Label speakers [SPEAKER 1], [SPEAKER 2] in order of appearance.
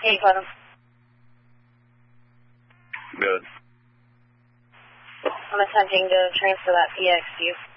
[SPEAKER 1] Hey, Clem.
[SPEAKER 2] Good.
[SPEAKER 1] I'm attempting to transfer that PX to you.